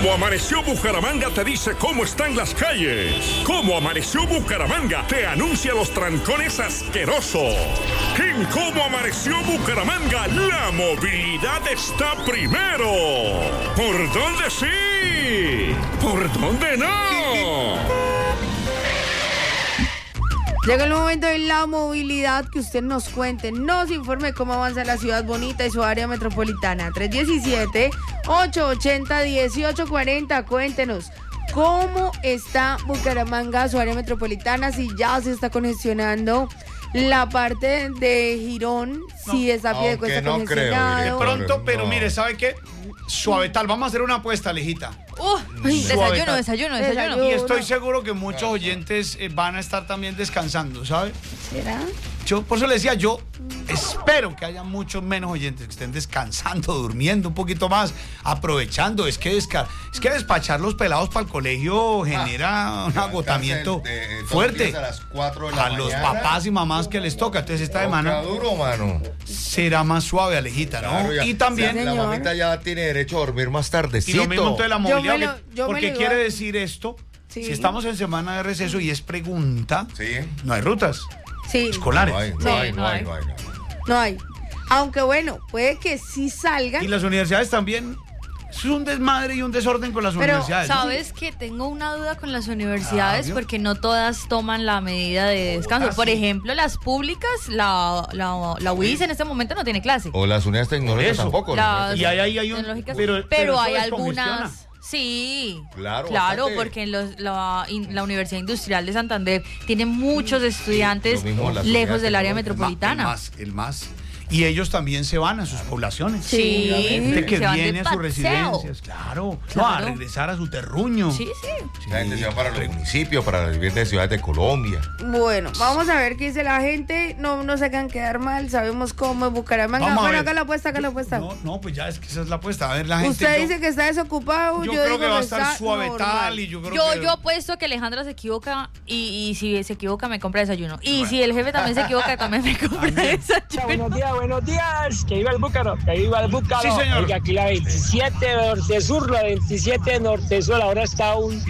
Cómo Amaneció Bucaramanga te dice cómo están las calles. Cómo Amaneció Bucaramanga te anuncia los trancones asquerosos. En Cómo Amaneció Bucaramanga, la movilidad está primero. ¿Por dónde sí? ¿Por dónde no? Llega el momento de la movilidad, que usted nos cuente, nos informe cómo avanza la ciudad bonita y su área metropolitana. 317-880-1840. Cuéntenos, ¿cómo está Bucaramanga, su área metropolitana? Si ya se está congestionando la parte de Girón, si está a pie de cuesta congestionado. De pronto, pero mire, ¿sabe qué? Suavetal, vamos a hacer una apuesta, Alejita. Desayuno. Y estoy seguro que muchos oyentes van a estar también descansando, ¿sabe? ¿Será? Yo, por eso le decía, yo espero que haya muchos menos oyentes que estén descansando, durmiendo un poquito más, aprovechando. Es que despachar los pelados para el colegio genera un agotamiento fuerte. A las 4 de la mañana. Los papás y mamás que les toca. Entonces esta semana duro, mano. Será más suave, Alejita, ¿no? Claro, ya, y también la mamita ya tiene derecho a dormir más tardecito. Y lo mismo de la movilidad. Yo porque quiere decir esto, sí. Si estamos en semana de receso y es pregunta, sí. No hay rutas. Sí. Escolares. No hay. Aunque bueno, puede que sí salgan. Y las universidades también. Es un desmadre y un desorden con las universidades. ¿Sabes que tengo una duda con las universidades? Porque no todas toman la medida de descanso. Por ejemplo, las públicas, la UIS en este momento no tiene clase. O las unidades tecnológicas tampoco. Y ahí hay un... Pero hay algunas... Sí, claro, porque la Universidad Industrial de Santander tiene muchos estudiantes lejos del área metropolitana. El más. Y ellos también se van a sus poblaciones. Sí. Gente que viene a sus paseo. residencias, claro. No, a regresar a su terruño. Sí. La gente se va para los municipios, para las diferentes ciudades de Colombia. Bueno, vamos a ver qué dice la gente. No se hagan quedar mal. Sabemos cómo es Bucaramanga. Bueno, acá la apuesta. No, pues ya es que esa es la apuesta. A ver, la gente. Usted dice que está desocupado. Yo creo que va a estar suavetal. Y yo apuesto que Alejandra se equivoca y si se equivoca me compra desayuno. Y si el jefe también se equivoca, también me compra desayuno. Buenos días, que viva el Búcaro. Sí, señor. Oiga, aquí la 27 norte-sur, ahora está un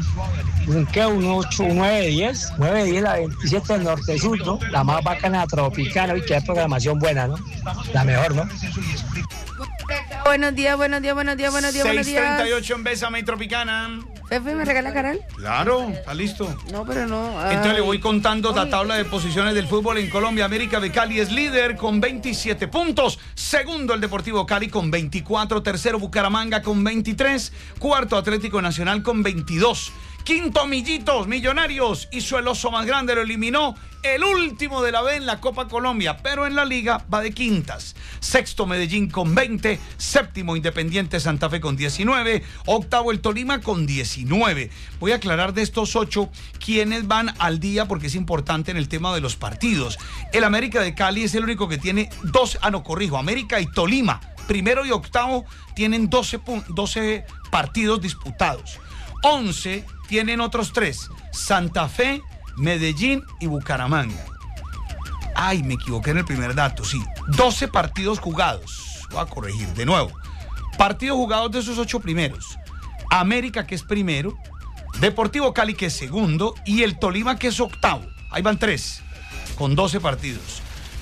9-10 la 27 norte-sur, ¿no? La más bacana, tropicana, y qué programación buena, ¿no? La mejor, ¿no? Buenos días. 6:38 en Bésame y Tropicana. Fefe, ¿me regala canal? Claro, está listo. No, pero no. Entonces le voy contando la tabla de posiciones del fútbol en Colombia. América de Cali es líder con 27 puntos. Segundo, el Deportivo Cali con 24. Tercero, Bucaramanga con 23. Cuarto, Atlético Nacional con 22. Quinto, Millonarios hizo el oso más grande, lo eliminó. El último de la B en la Copa Colombia, pero en la Liga va de quintas. Sexto, Medellín con 20. Séptimo, Independiente Santa Fe con 19. Octavo, el Tolima con 19. Voy a aclarar de estos 8 quiénes van al día porque es importante en el tema de los partidos. El América de Cali es el único que tiene América y Tolima, primero y octavo, tienen 12 partidos disputados. 11 tienen otros 3, Santa Fe, Medellín y Bucaramanga. Ay, me equivoqué en el primer dato, sí. 12 partidos jugados. Voy a corregir de nuevo. Partidos jugados de esos 8 primeros. América, que es primero, Deportivo Cali, que es segundo, y el Tolima, que es octavo. Ahí van 3, con 12 partidos.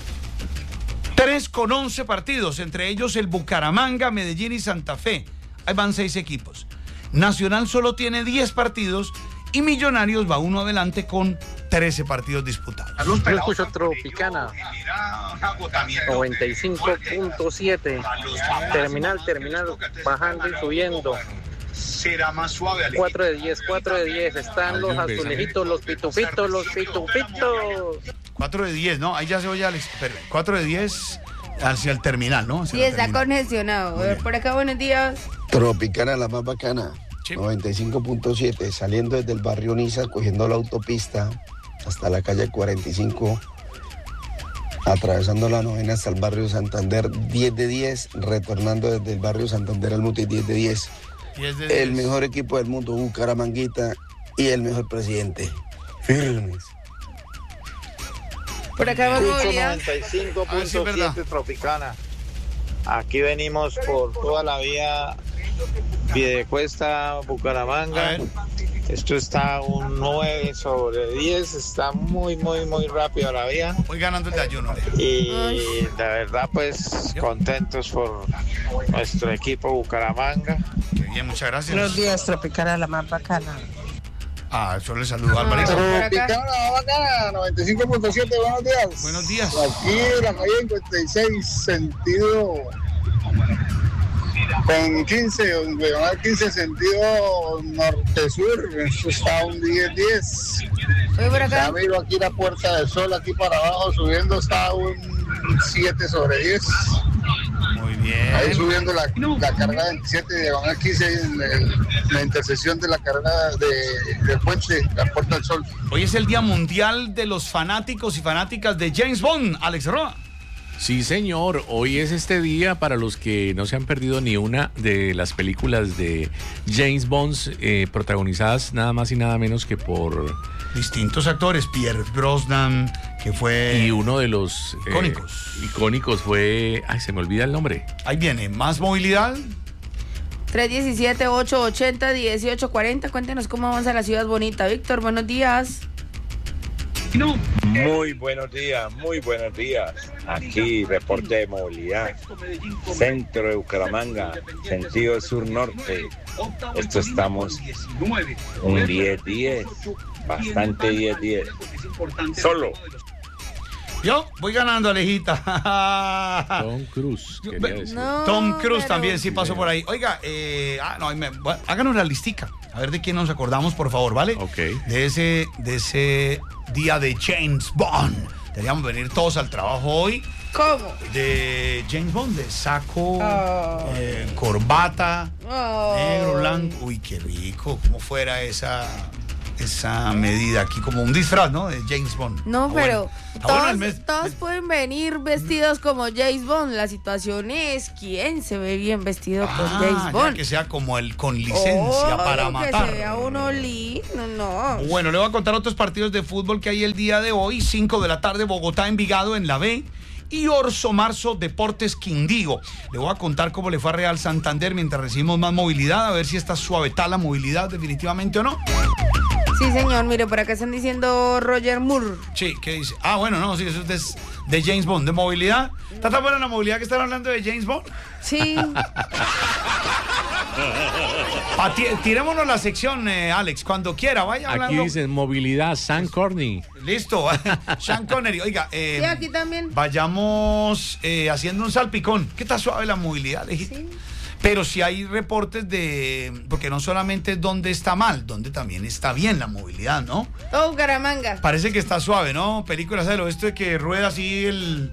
3 con 11 partidos, entre ellos el Bucaramanga, Medellín y Santa Fe. Ahí van 6 equipos. Nacional solo tiene 10 partidos y Millonarios va uno adelante con 13 partidos disputados. Yo escucho Tropicana 95.7. Terminal, bajando y subiendo. Será más suave. 4 de 10. Están los azulejitos, los pitufitos. 4 de 10, ¿no? Ahí ya se oye, Alex. 4 de 10 hacia el terminal, ¿no? Sí, está congestionado. A ver, por acá, buenos días. Tropicana, la más bacana. Sí. 95.7, saliendo desde el barrio Niza, cogiendo la autopista hasta la calle 45, atravesando la 9 hasta el barrio Santander, 10 de 10, retornando desde el barrio Santander al Muti, 10 de 10. El mejor equipo del mundo, Bucaramanguita, y el mejor presidente. Firmes. Por acá vamos a 95.7 Tropicana. Aquí venimos por toda la vía Piedecuesta, Bucaramanga. Esto está un 9 sobre 10, está muy rápido la vía. Voy ganando el de ayuno. Y la verdad, pues, contentos por nuestro equipo Bucaramanga. Qué bien, muchas gracias. Buenos días, Tropicana, la más bacana. Yo le saludo a Alvarito. Tropicana, la más bacana, 95.7, buenos días. Buenos días. Aquí la calle 56, sentido... Con 15 sentido norte-sur, eso está un 10-10. Ya miro aquí la Puerta del Sol, aquí para abajo, subiendo está un 7 sobre 10. Muy bien. Ahí subiendo la carga 27, diagonal 15 en la intersección de la carga del puente, la Puerta del Sol. Hoy es el Día Mundial de los Fanáticos y Fanáticas de James Bond, Alex Roa. Sí, señor. Hoy es este día para los que no se han perdido ni una de las películas de James Bond, protagonizadas nada más y nada menos que por distintos actores. Pierce Brosnan, que fue... Y uno de los icónicos fue... Ay, se me olvida el nombre. Ahí viene, Más Movilidad. 317-880-1840. Cuéntenos cómo avanza la ciudad bonita. Víctor, buenos días. Muy buenos días. Aquí, reporte de movilidad. Centro de Bucaramanga, sentido sur-norte. Esto estamos un 10-10, bastante 10-10. Solo. Yo voy ganando, Alejita. Tom Cruise. No, Tom Cruise también sí pasó por ahí. Oiga, háganos la listica. A ver de quién nos acordamos, por favor, ¿vale? Ok. De ese día de James Bond. Deberíamos venir todos al trabajo hoy. ¿Cómo? De James Bond, de saco, corbata, negro, blanco. Uy, qué rico. ¿Cómo fuera esa medida aquí? Como un disfraz, ¿no? De James Bond. No, pero todos pueden venir vestidos como James Bond. La situación es quién se ve bien vestido con James Bond. Que sea como el con licencia para matar. Que se vea uno lindo, no. Bueno, le voy a contar otros partidos de fútbol que hay el día de hoy. 5 de la tarde, Bogotá, Envigado en la B. Y Orso Marzo, Deportes Quindío. Le voy a contar cómo le fue a Real Santander mientras recibimos más movilidad. A ver si está suavetada la movilidad definitivamente o no. Sí, señor, mire, por acá están diciendo Roger Moore. Sí, ¿qué dice? Bueno, no, sí, eso es de James Bond, de movilidad. ¿Está tan buena la movilidad que están hablando de James Bond? Sí. Tirémonos la sección, Alex, cuando quiera, vaya hablando. Aquí dicen movilidad, Sean Connery. Listo, Sean Connery. Oiga, sí, aquí también. Vayamos haciendo un salpicón. ¿Qué tal suave la movilidad? Sí. Pero si hay reportes porque no solamente es donde está mal, donde también está bien la movilidad, ¿no? Todo Bucaramanga. Parece que está suave, ¿no? Películas del oeste de que rueda así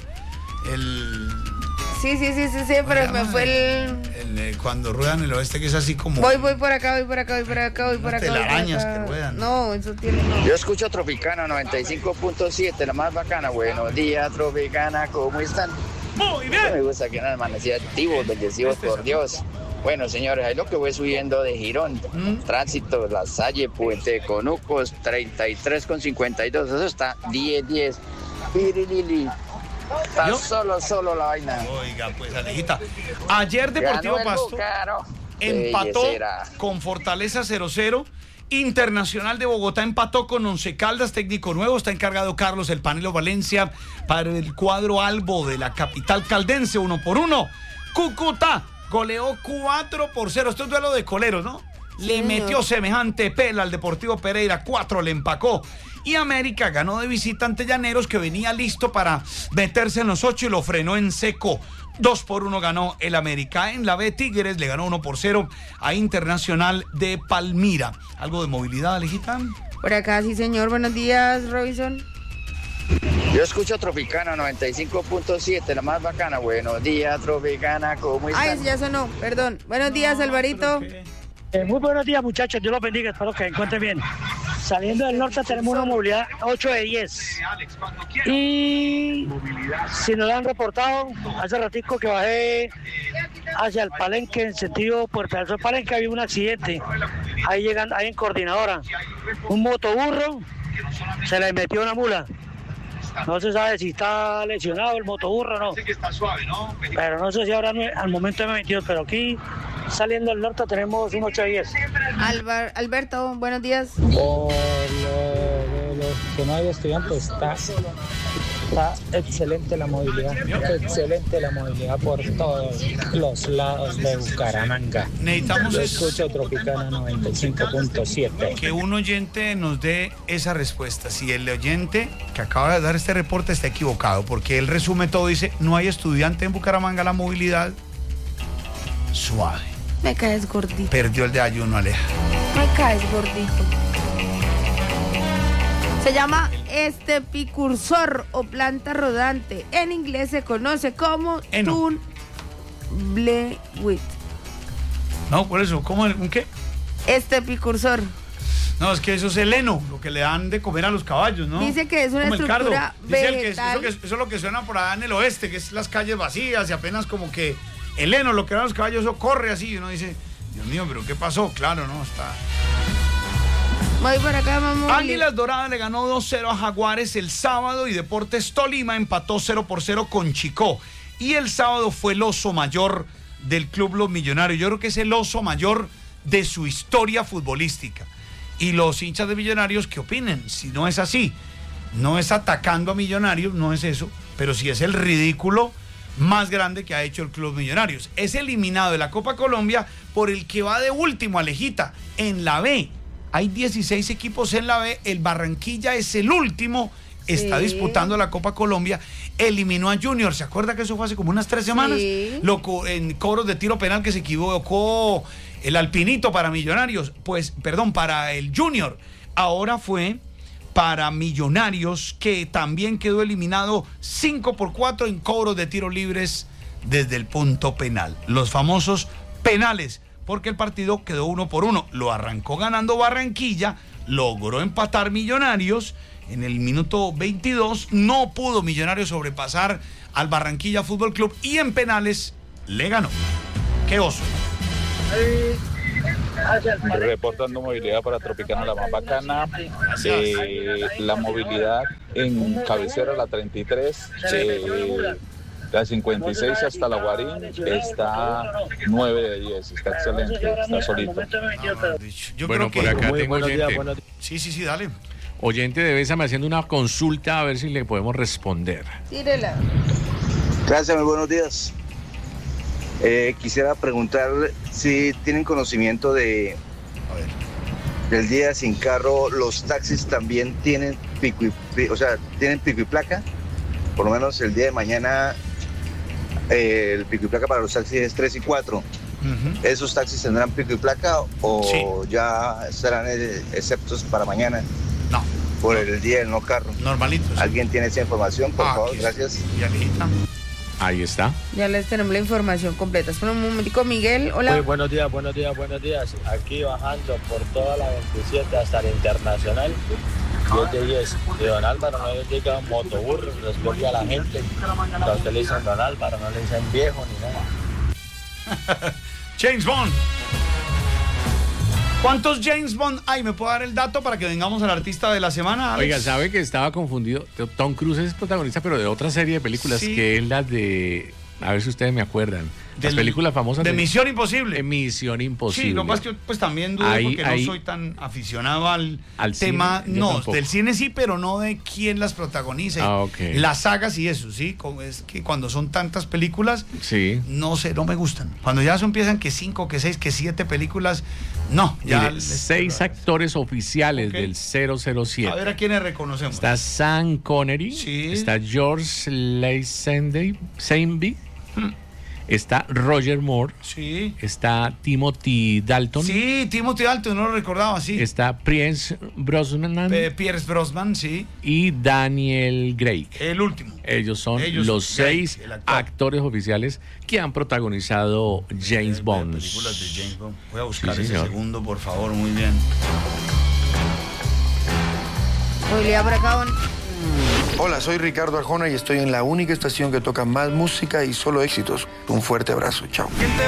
Sí, pero me fue cuando ruedan el oeste, que es así como... Voy por acá. Telarañas que ruedan. No, eso tiene... No. Yo escucho Tropicana 95.7, la más bacana. Buenos días, Tropicana, ¿cómo están? Muy bien. Me gusta que han amanecido activos, bendecidos por Dios. Bueno, señores, ahí lo que voy subiendo de Girón. Tránsito, La Salle, Puente de Conucos, 33,52. Eso está 10-10. Pirilili. Está solo la vaina. Oiga, pues, Alejita. Ayer Deportivo Pasto empató con Fortaleza 0-0. Internacional de Bogotá empató con Once Caldas, técnico nuevo, está encargado Carlos El Panelo Valencia para el cuadro albo de la capital caldense, 1-1. Cúcuta goleó 4-0, esto es duelo de coleros, ¿no? Sí, le metió semejante pela al Deportivo Pereira, 4 le empacó. Y América ganó de visita ante Llaneros, que venía listo para meterse en los 8 y lo frenó en seco. 2-1 ganó el América. En la B, Tigres le ganó 1-0 a Internacional de Palmira. ¿Algo de movilidad, Alejita? Por acá, sí, señor. Buenos días, Robinson. Yo escucho Tropicana 95.7, la más bacana. Buenos días, Tropicana, ¿cómo están? Ay, ya sonó, perdón. Buenos días, Alvarito. Muy buenos días, muchachos. Dios los bendiga, espero que encuentren bien. Saliendo del norte tenemos una movilidad 8 de 10. Y si nos lo han reportado, hace ratico que bajé hacia el Palenque, en sentido Puerta del Sol Palenque, había un accidente. Ahí en Coordinadora. Un motoburro se le metió una mula. No se sabe si está lesionado el motoburro o no. Pero no sé si ahora al momento me metió, pero aquí saliendo del norte tenemos un 8 de 10. Alberto, buenos días. Por lo que no hay estudiantes, está excelente la movilidad. Excelente la movilidad por todos los lados de Bucaramanga. Necesitamos escucha Tropicana 95.7. Que un oyente nos dé esa respuesta. Si el oyente que acaba de dar este reporte está equivocado, porque él resume todo, dice, no hay estudiante en Bucaramanga, la movilidad suave. Me caes gordito. Perdió el de ayuno, Aleja. Me caes gordito. Se llama estepicursor o planta rodante. En inglés se conoce como tumbleweed. No, por eso, ¿cómo? ¿Un qué? Estepicursor. No, es que eso es el heno, lo que le dan de comer a los caballos, ¿no? Dice que es una estructura vegetal. Eso es lo que suena por allá en el oeste, que es las calles vacías y apenas como que el heno, lo que dan los caballos, eso corre así y uno dice, Dios mío, ¿pero qué pasó? Claro, no, está... Voy por acá, mamá. Águilas Doradas le ganó 2-0 a Jaguares el sábado y Deportes Tolima empató 0-0 con Chicó. Y el sábado fue el oso mayor del Club Los Millonarios. Yo creo que es el oso mayor de su historia futbolística. Y los hinchas de Millonarios, ¿qué opinen? Si no es así, no es atacando a Millonarios, no es eso, pero sí es el ridículo más grande que ha hecho el Club Millonarios. Es eliminado de la Copa Colombia por el que va de último, Alejita, en la B. Hay 16 equipos en la B, el Barranquilla es el último, está disputando la Copa Colombia, eliminó a Junior, ¿se acuerda que eso fue hace como unas 3 semanas? Sí. En cobros de tiro penal que se equivocó el Alpinito para Millonarios, para el Junior. Ahora fue para Millonarios, que también quedó eliminado 5-4 en cobros de tiros libres desde el punto penal. Los famosos penales, porque el partido quedó 1-1. Lo arrancó ganando Barranquilla, logró empatar Millonarios en el minuto 22. No pudo Millonarios sobrepasar al Barranquilla Fútbol Club y en penales le ganó. ¡Qué oso! Reportando movilidad para Tropicana, la más bacana. La movilidad en cabecera, la 33. La 56 hasta la Guarín está 9 de 10, está excelente, está solito. Yo bueno, creo que... por acá tengo oyente. Sí, dale. Oyente de Bésame haciendo una consulta a ver si le podemos responder. Tírela. Gracias, muy buenos días. Quisiera preguntar si tienen conocimiento del día sin carro. ¿Los taxis también tienen pico y placa? Por lo menos el día de mañana el pico y placa para los taxis es 3 y 4. ¿Esos taxis tendrán pico y placa o ya serán exceptos para mañana? No. Por el día del no carro. Normalito. Sí. ¿Alguien tiene esa información? Por favor, gracias. Ahí está. Ya les tenemos la información completa. Espera un momentico, Miguel. Hola. Muy buenos días. Aquí bajando por toda la 27 hasta la Internacional. 10 de 10. Y don Álvaro no le diga motoburro, responde a la gente. A usted le dicen don Álvaro, no le dicen viejo ni nada. James Bond. ¿Cuántos James Bond hay? ¿Me puedo dar el dato para que vengamos al artista de la semana, Alex? Oiga, ¿sabe que estaba confundido? Tom Cruise es protagonista, pero de otra serie de películas, que es la de... A ver si ustedes me acuerdan. Las películas famosas de Misión Imposible. Misión Imposible. Sí, lo que pasa es que pues también dudo porque no soy tan aficionado al tema. Cine, no, del cine sí, pero no de quién las protagoniza. Okay. Las sagas y eso, sí. Como es que cuando son tantas películas, no sé, no me gustan. Cuando ya empiezan que 5, que 6, que 7 películas, no. Ya 6 actores oficiales del 007. A ver a quiénes reconocemos. Está Sean Connery. Sí. Está George Lazenby. Está Roger Moore. Sí. Está Timothy Dalton. Sí, Timothy Dalton, no lo recordaba, sí. Está Pierce Brosnan. Sí. Y Daniel Craig. El último. Ellos son los 6 actores oficiales que han protagonizado James Bond. Películas de James Bond. Voy a buscar ese segundo, por favor, muy bien. Julia Bracón. Hola, soy Ricardo Arjona y estoy en la única estación que toca más música y solo éxitos. Un fuerte abrazo, chao.